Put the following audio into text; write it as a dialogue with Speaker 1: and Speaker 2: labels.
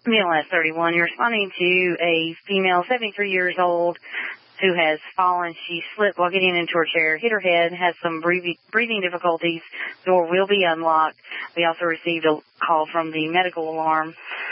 Speaker 1: BLS 31, you're responding to a female 73 years old who has fallen. She slipped while getting into her chair, hit her head, has some breathing difficulties. Door will be unlocked. We also received a call from the medical alarm.